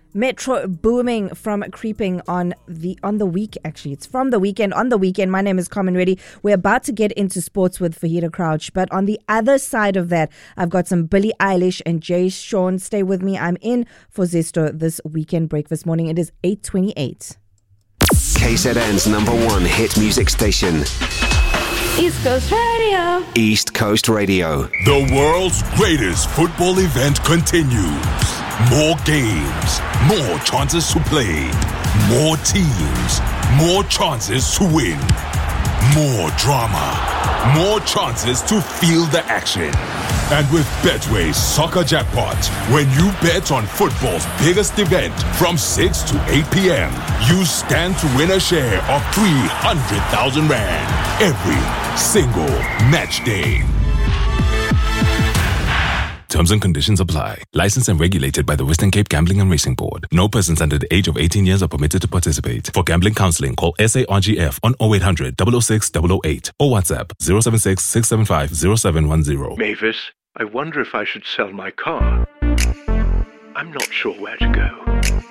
Metro booming from creeping on the week. Actually, it's from the weekend. On the weekend, my name is Carmen Reddy. We're about to get into sports with Fahida Crouch, but on the other side of that, I've got some Billie Eilish and Jay Sean. Stay with me. I'm in for Zesto this weekend breakfast morning. It is 8:28. KZN's #1 hit music station. East Coast Radio. East Coast Radio. The world's greatest football event continues. More games, more chances to play, more teams, more chances to win, more drama, more chances to feel the action. And with Betway's Soccer Jackpot, when you bet on football's biggest event from 6 to 8 p.m., you stand to win a share of 300,000 Rand every single match day. Terms and conditions apply. Licensed and regulated by the Western Cape Gambling and Racing Board. No persons under the age of 18 years are permitted to participate. For gambling counseling, call SARGF on 0800 006 008 or WhatsApp 076 675 0710. Mavis, I wonder if I should sell my car. I'm not sure where to go.